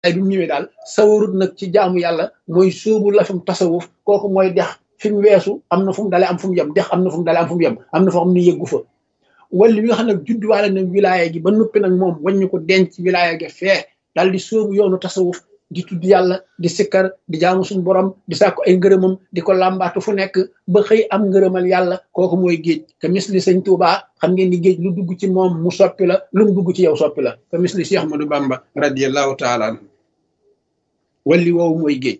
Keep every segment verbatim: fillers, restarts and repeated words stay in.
ay bi mu ñëwee daal sawarut nag ci jaamu yàlla mooy sóobu la fi mu tasawuf kooku mooy dex fi mu weesu am na fu mu dalee am fu mu yem dex am na fu mu dalee am fu mu yem am na foo xam ne yëggu fa wala li nga xam ne judduwaale na wilaaya gi ba noppi nag moom waññu ko denc wilaaya gi fee daal di sóobu yoonu tasawuf di tudd yàlla di sikkar di jaamu suñu borom di sàkku ay ngërëmam di ko làmbaatu fu nekk ba xëy am ngërëmal yàlla kooku mooy géej te misli sëñ Tuubaa xam ngeen ni géej lu dugg ci moom mu soppi la lu mu dugg ci yow soppi la te misli Cheikh Ahmadou Bamba radiyallahu taala anhu walli woowu mooy géej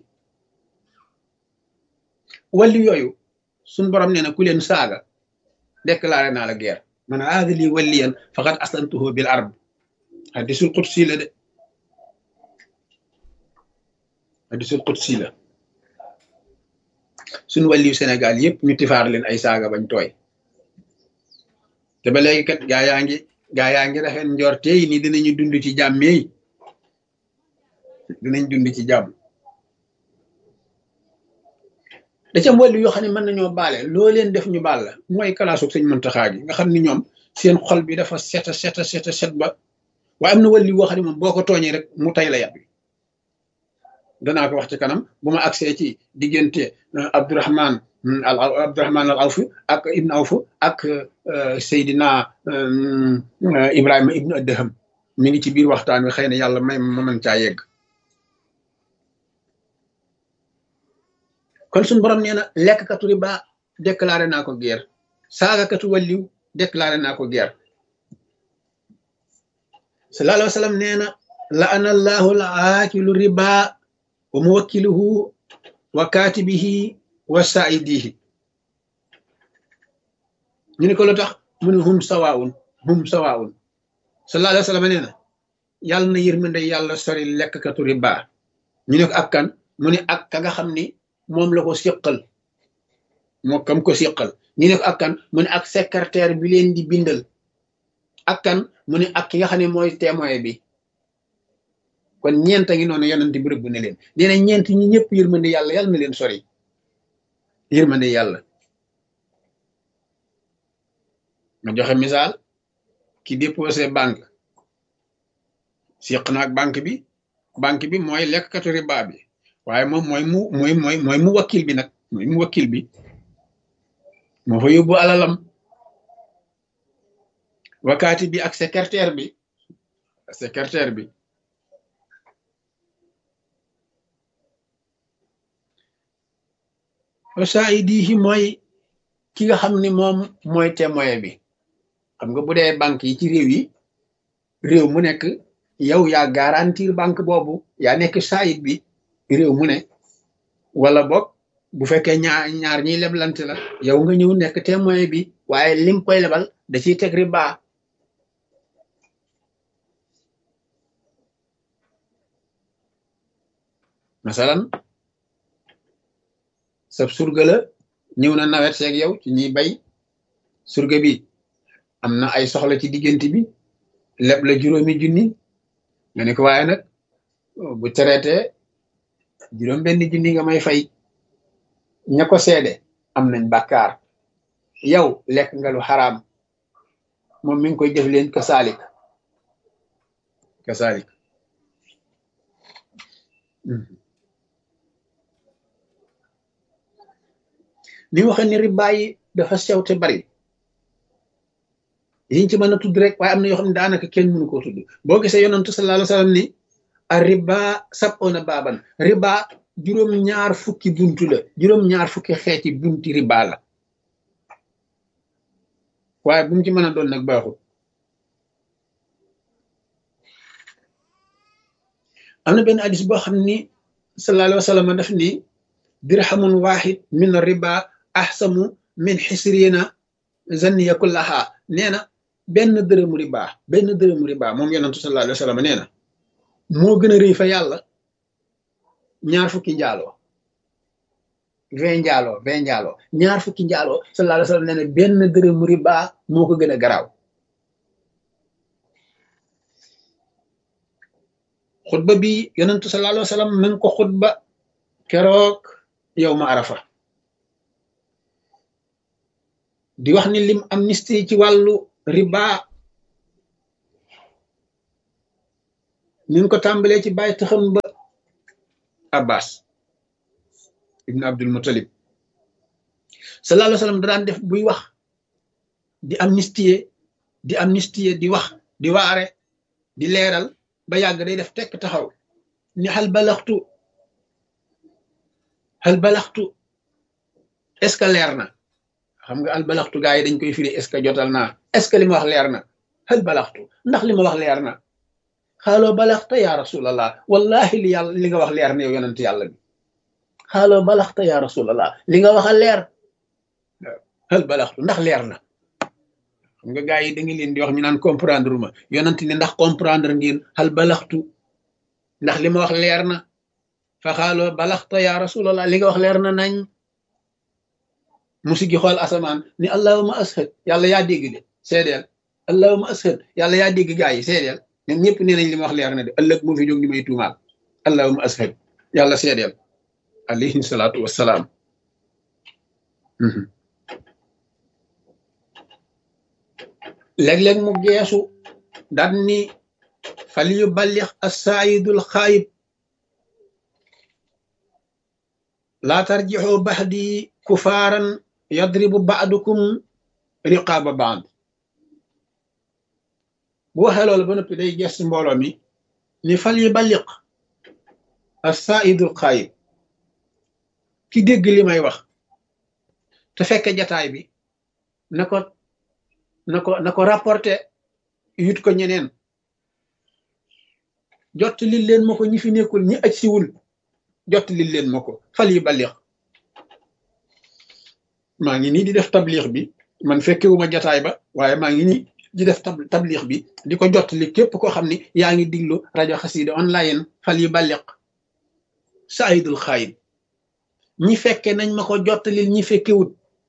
walli yooyu suñ borom nee na ku leen saaga déclaré naa la guerre man aada lii walliyan faqad aslamtuhu bil ard hadisul qudsi la de hadisul qudsi la suñ walliyu Sénégal yëpp ñu tifaar leen ay saaga bañ tooy te ba léegi kat gaa yaa ngi gaa yaa ngi rafet njorte yi ni dinañu dund ci jàmmeey dinañ dund ci jàmm da ca wàllu yoo xam ne mën nañoo baale loo leen def ñu baal la mooy kalaasu sëñ Muntaxa gi nga xam ni ñoom seen xol bi dafa seta seta seta set ba waaye am na wàllu yoo xam ne moom boo ko tooñee rek mu tay la yàpp bi danaa ko wax ci kanam bu ma agsee ci diggante Abdourahman al Abdourahman al Awf ak Ibn Awf ak Seydina Ibrahima Ibn Adham mi ngi ci biir waxtaan wi xëy na yàlla may ma mën caa yegg kon suñu borom nee na lekkkatu riba déclaré naa ko guerre saagakatu wàlliw déclaré naa ko guerre sallallahu alayhi wa sallam nee na la ana allahu la aakilu riba wa muwakkiluhu wa katibihi wa saidihi ñu ne ko lu tax mu ne hum sawaun hum sawaun sallallahu alayhi wa sallam nee na yàlla na yërmande yàlla sori lekkkatu riba ñu ne ko ak kan mu ne ak ka nga xam ni moom la ko siqal moo kam ko siqal ñu ne ko ak kan mu ne ak secrétaire bi leen di bindal ak kan mu ne ak ki nga xam ne mooy témoin bi kon ñeent a ngi noonu yonent bi rëbb ne leen nee na ñeent ñi ñëpp yërmande yàlla yàlla na leen sori yërmande yàlla ma joxe misaal ki déposé banque siq na ak banque bi banque bi mooy lekkkatu riba bi waaye moom mooy mu mooy mooy mooy mu wakkil bi nag mooy mu wakkil bi moo fa yóbbu alalam wakaati bi ak secrétaire bi secrétaire bi wasaidihi mooy ki nga xam ni moom mooy témoin bi xam nga bu dee banque yi ci réew yi réew mu nekk yow yaa garantir banque boobu yaa nekk saayit bi réew mu ne wala boog bu fekkee ñaar ñaar ñiy leblante la yow nga ñëw nekk témoin bi waaye lim koy lebal da ciy teg riba masalan sab surga la ñëw na nawet seeg yow ci ñuy bay surga bi am na ay soxla ci diggante bi leb la juróomi junni nga ne ko waaye nag bu traité juróom benn junni nga may fay ña ko seede am nañ bàkkaar yow lekk nga lu xaraam moom mi ngi koy def leen kasaalik kasaalik ni waxe ni riba yi dafa sew te bari yiñ ci mën a tudd rek waaye am na yoo xam ne daanaka kenn mënu koo tudd boo gisee yonantu sallallahu alayhi wa sallam ni a riba sab'una baaban riba juróom ñaar fukki buntu la juróom ñaar fukki xeeti bunti riba la waaye bu mu ci mën a doon nag baaxul am na benn hadis boo xam ni sallallahu alayhi wa sallam daf ni dirhamun wahid min riba ahsamu min xisrina zanniya kullaha nee na benn dërëmu riba benn dërëmu riba moom yonantu sallallahu alayhi wa sallam nee na moo gën a rëy fa yàlla ñaar fukki njaaloo vingt njaaloo vingt njaaloo ñaar fukki njaaloo sallallahu alayhi wa sallam nee na benn dërëmu riba moo ko gën a garaaw xutba bi yonantu sallallahu alayhi wa sallam ma ngi ko xutba keroog yow ma arafa di wax ni lim amnistie ci wàllu riba nin ko tàmbalee ci bàyyi taxam ba Abbas ibn Abdul Muttalib sallallahu alayhi wa sallam da daan def buy wax di amnistier di amnistier di wax di waare di leeral ba yàgg day def tekk taxaw ni hal balaxtu hal balaxtu est-ce que leer na xam nga al balaxtu gaa yi dañ koy firi est-ce que jotal naa est-ce que li ma wax leer na hal balaxtu ndax li ma wax leer na xaaloo balaxta ya rasulallah wallahi li yàlla li nga wax leer na yow yonent yàlla bi xaaloo balaxta ya rasulallah li nga wax a leer hal balaxtu ndax leer na xam nga gaa yi da ngi leen di wax ñu naan comprendre ma yonent ne ndax comprendre ngeen hal balaxtu ndax li ma wax leer na fa xaaloo balaxta ya rasulallah li nga wax leer na nañ musi gi xool asamaan ni allahuma ashad yàlla yaa dégg de seedeel allahuma ashad yàlla yaa dégg gaa yi seedeel ñoom ñëpp nee nañ li ma wax leer na de ëllëg mu fi jóg di may tuumaal allahuma ashad yàlla seedeel alayhi salaatu wassalaam léeg-léeg mu geesu daan ni fal yuballix assaayidul xaayib laa tarjixoo baxdi kufaaran yadribu baadukum riqaaba baad bu waxee loolu ba noppi day gees mbooloo mi ni fal yuballiq assaayidul xaayib ki dégg li may wax te fekke jataay bi na ko na ko na ko rapporté yut ko ñeneen jot li leen ma ko ñi fi nekkul ñi aj siwul jot li leen ma ko fal yuballiq maa ngi nii di def tabliix bi man fekkewuma jataay ba waaye maa ngi nii di def tab tabliix bi di ko jot li képp koo xam ni yaa ngi diglu rajo xasida online fal yuballiq saayidul xaayib ñi fekke nañ ma ko jottalil ñi fekkewut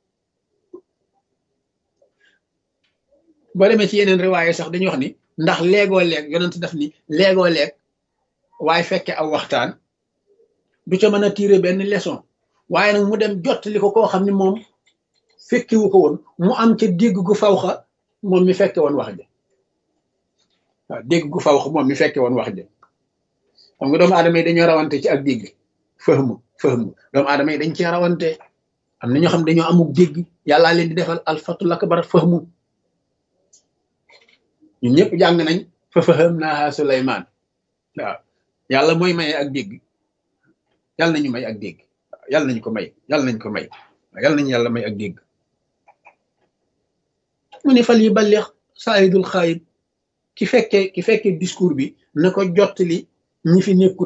boo demee ci yeneen riwaaye sax dañuy wax ni ndax léegoo leeg yonent daf ni léegoo leeg waaye fekke aw waxtaan du ca mën a tirer benn leçon waaye nag mu dem jottali ko koo xam ne moom fekkiwu ko woon mu am ca dégg gu fawxa moom mi fekke woon wax ja waaw dégg gu fawxa moom mi fekke woon wax ja xam nga doomu aadama yi dañoo rawante ci ak dégg fahmu fahmu doomu aadama yi dañ ci rawante am na ñoo xam dañoo amuk dégg yàllaa leen di defal alfatul akbar fahmu ñun ñëpp jàng nañ fa faham naa Suleymaan waaw yàlla mooy maye ak dégg yàlla nañu may ak dégg yàlla nañu ko may yàlla nañ ko may yàlla nañu yàlla may ak dégg mu ne fal yuballigh saayidul xaayib ki fekke ki fekke discours bi na ko jottali ñi fi nekkut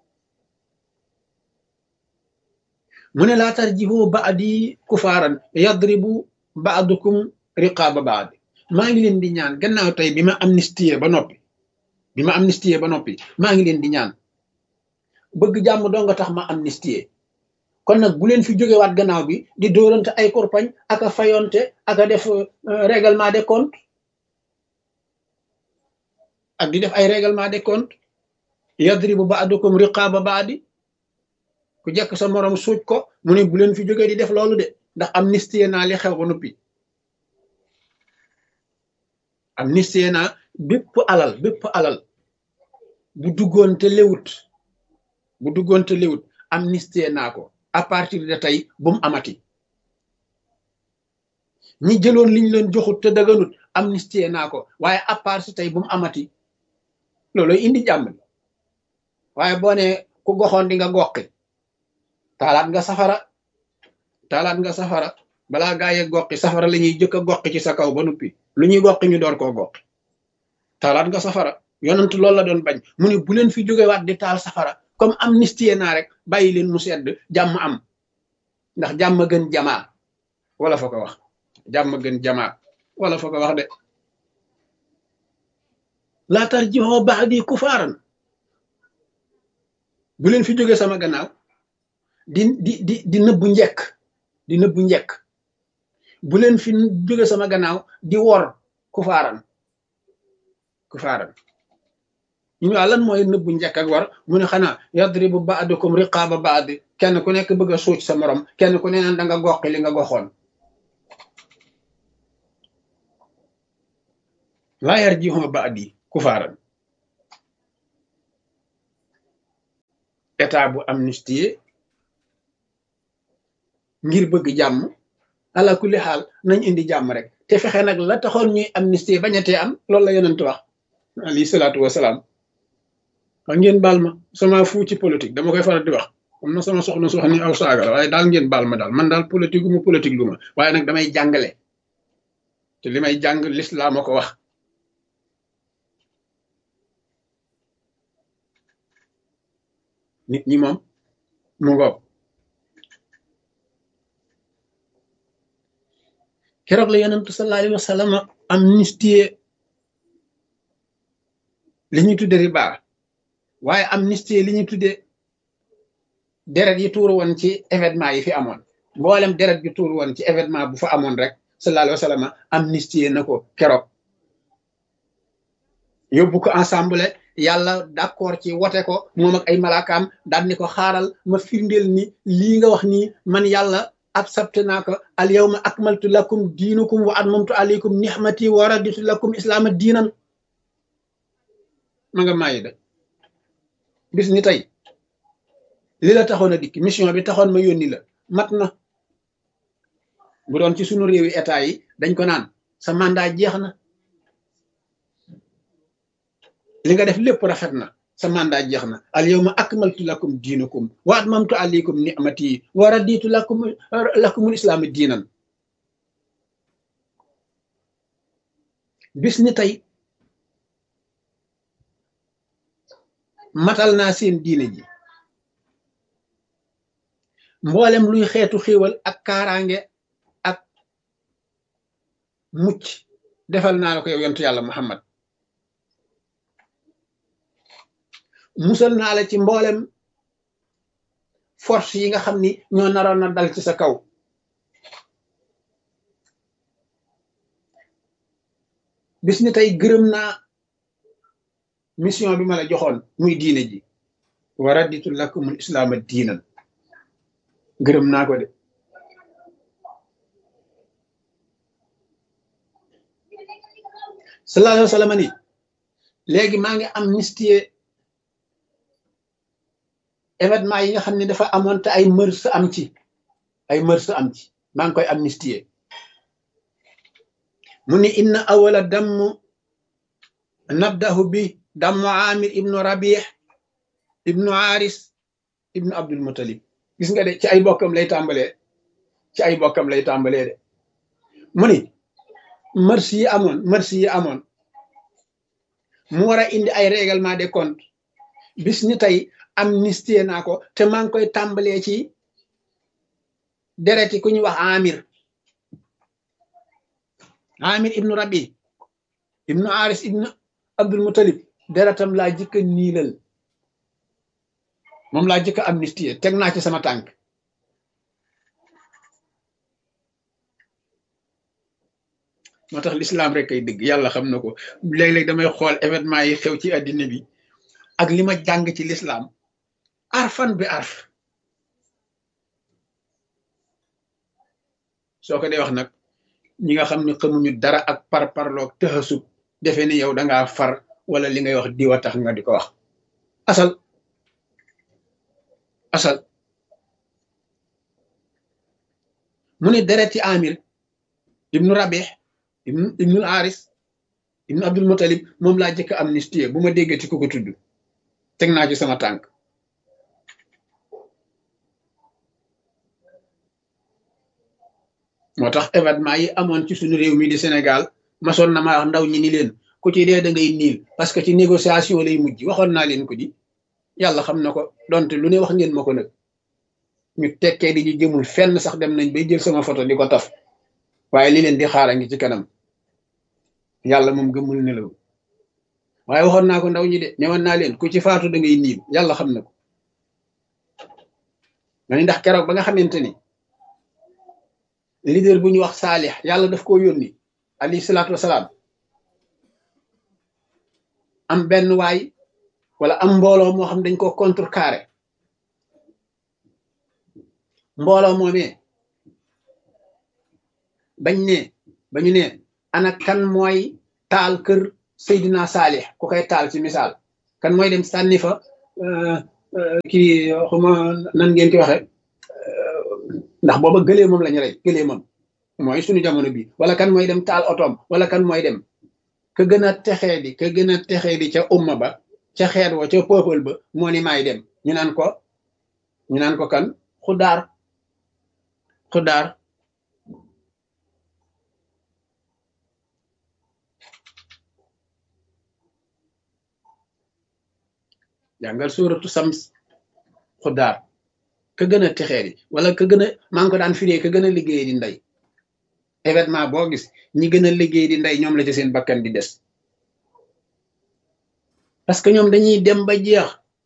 mu ne laa tarjihu ba'di kufaaran yadribu ba'dukum riqaaba ba'd maa ngi leen di ñaan gannaaw tey bi ma amnistie ba noppi bi ma amnistie ba noppi maa ngi leen di ñaan bëgg jàmm doo nga tax ma amnistie kon nag bu leen fi jógewaat gannaaw bi di dóorante ay korpañ ak a fayonte ak a def règlement des comptes ak di def ay règlement des comptes yadribu ba'dukum riqaaba ba'di ku jekk sa morom suuj ko mu ne bu leen fi jógee di def loolu de ndax amnistie naa li xew ba noppi amnistie naa bépp alal bépp alal bu duggoon te lewut bu duggoon te lewut amnistie naa ko à partir de tey bu mu amati ñi jëloon liñ leen joxut te daganut amnistie naa ko waaye à part si tey bu mu amati loolu indi jàmm waaye boo ne ku goxoon di nga goqi taalaat nga safara taalaat nga safara balaa gaa yee goqi safara la ñuy jëkk a goqi ci sa kaw ba noppi lu ñuy goqi ñu door koo goqi taalaat nga safara yonent loolu la doon bañ mu ne bu leen fi jógewaat di taal safara comme amnistie naa rek bàyyi leen mu sedd jàmm am ndax jàmm gën jamaa wala fa ko wax jàmm gën jamaa wala fa ko wax de laa tarji'u ba'di kufaaran bu leen fi jóge sama gannaaw di di di di nëbbu njekk di nëbbu njekk bu leen fi jóge sama gannaaw di wor kufaaran kufaaran ñu waa lan mooy nëbbu njekk ak war mu ne xanaa yadribu ba'dukum riqaaba ba'd kenn ku nekk bëgg a suuc sa morom kenn ku ne naan da nga goqi li nga goxoon laa yarji'u ba'di kufaaran état bu amnistie ngir bëgg jàmm ala kulli xaal nañ indi jàmm rek te fexe nag la taxoon ñuy amnistie bañatee am loolu la yonent wax alayhi salaatu wasalaam wax ngeen baal ma sama fu ci politique dama koy faral di wax am na sama soxna su wax ni aw saaga la waaye daal ngeen baal ma daal man daal politique mu politique lu ma waaye nag damay jàngale te li may jàng lislaam a ko wax nit ñi moom mu ngoog keroog la yonentu sallallahu alayhi wa sallam amnistie li ñuy tudde riba waaye amnistie li ñuy tudde deret yi tuuru woon ci événement yi fi amoon mboolem deret yi tuuru woon ci événement bu fa amoon rek sallallahu alayhi wa sallam amnistie na ko keroog yóbbu ko ensemble yàlla d'accord ci wote ko moom ak ay malaakaam daal ni ko xaaral ma firndeel ni lii nga wax nii man yàlla accepté naa ko al yawma akmaltu lakum diinukum wa atmamtu alaykum nihmati wa raditu lakum islaama diinan ma nga maayi da bis ni tey li la taxoon a dikk mission bi taxoon ma yónni la mat na bu doon ci sunu réewi état yi dañ ko naan sa mandat jeex na li nga def lépp rafet na sa mandat jeex na al yawma akmaltu lakum diinukum wa atmamtu alaykum ni'mati wa raditu lakum lakumul islaama diinan bis ni tey matal naa seen diine ji mboolem luy xeetu xéewal ak kaaraange ak mucc defal naa la ko yow yontu yàlla Muhammad musal naa la ci mboolem force yi nga xam ni ñoo naroon na dal ci sa kaw bis ni tey gërëm naa mission bi ma la joxoon muy diine ji wa raditu lakumul islaama diinan gërëm naa ko de sallallahu alayhi wa sallam ni léegi maa ngi amnistie événement yi nga xam ne dafa amoon te ay mërs am ci ay mërs am ci maa ngi koy amnistie mu ni inna awala damm nabdahu bi dammu amir ibnu rabih ibnu aris ibnu abdul mutalib gis nga de ci ay bokkam lay tàmbalee ci ay bokkam lay tàmbalee de mu ni mërs yi amoon mërs yi amoon mu war a indi ay règlement des comptes bis ni tey amnistie naa ko te maa ngi koy tàmbalee ci dereti ku ñuy wax amir amir ibnu rabi ibnu aris ibnu abdul mutalib deretam laa jëkka niilal moom laa jëkka amnistie teg naa ci sama tànk moo tax l'islam rek kay dëgg yàlla xam na ko léeg-léeg damay xool événement yi xew ci àddina bi ak li ma jàng ci l'islam arfan bi arf soo ko dee wax nag ñi nga xam ne xamuñu dara ak par parloog tëxasub defe ni yow dangaa far wala li ngay wax diwa tax nga di ko wax asal asal mu ne dereti amir ibnu rabih ibnu ibnul aris ibnu abdul mutalib moom laa jëkk amnistie bu ma déggati ku ko tudd teg naa ci sama tànk moo tax événement yi amoon ci suñu réew mi di Sénégal masoon na ma wax ndaw ñi ni leen ku ci dee da ngay niil parce que ci négociation lay mujj waxoon naa leen ko di yàlla xam na ko donte lu ne wax ngeen ma ko nag ñu tekkee di ñu jëmul fenn sax dem nañ bay jël sama photo di ko taf waaye li leen di xaara ngi ci kanam yàlla moom gëmul nelaw waaye waxoon naa ko ndaw ñi de newoon naa leen ku ci faatu da ngay niil yàlla xam na ko ma ni ndax keroog ba nga xamante ni leader bu ñu wax saalix yàlla daf koo yónni alayhi salaatu wasalaam am benn waay wala am mbooloo moo xam dañ ko contrecarré mbooloo moomee bañ ne bañu ne ana kan mooy taal kër Seydina Saalix ku koy taal ci misaal kan mooy dem sànni fa kii xuma nan ngeen ki waxe ndax booba gëlee moom la ñu rey gëlee moom mooy suñu jamono bi wala kan mooy dem taal otoom wala kan mooy dem ka gën a texee di ka gën a texee di ca umma ba ca xeet wa ca peuple ba moo ni maay dem ñu naan ko ñu naan ko kan xudaar xudaar jàngal suuratu Sams xudaar ka gën a texee di wala ka gën a maa ngi ko daan firee ka gën a liggéey di ndey événement boo gis ñi gën a liggéey di ndey ñoom la ci seen bakkan di des parce que ñoom dañuy dem ba jeex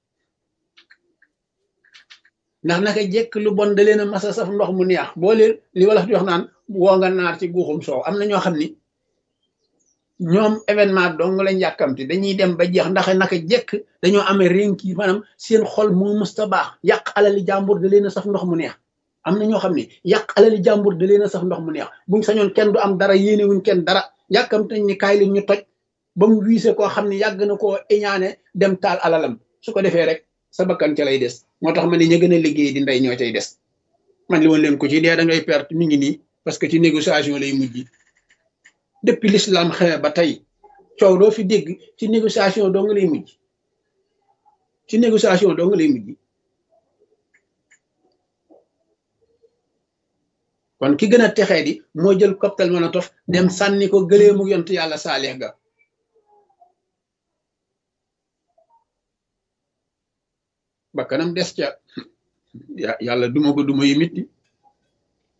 ndax naka jekk lu bon da leen a masa saf ndox mu neex boo leen li wala di wax naan woo nga naar ci guuxum soow am na ñoo xam ni ñoom événement dong lañ yàkkamti dañuy dem ba jeex ndax naka jekk dañoo amee rénki maanaam seen xol moo mësta baax yàq alali jàmbur da leen a saf ndox mu neex am na ñoo xam ne yàq alali jàmbur da leen a saf ndox mu neex buñ sañoon kenn du am dara yéene wuñ kenn dara yàkkamti nañ ni kaay leen ñu toj ba mu wiise koo xam ne yàgg na koo iñaane dem taal alalam su ko defee rek sa bakkan ca lay des moo tax ma ne ña gën a liggéey di ndey ñoo cay des man li woon leen ko ci dee da ngay perte mi ngi nii parce que ci négociation lay mujj depuis l'islam xewe ba tey coow doo fi dégg ci négociation doo nga lay mujj ci négociation doo nga lay mujj kon ki gën a texee di moo jël cocktail Molotov dem sànni ko gëleemu yont yàlla saalix ga bakkanam des ca yàlla duma ko duma yi mitti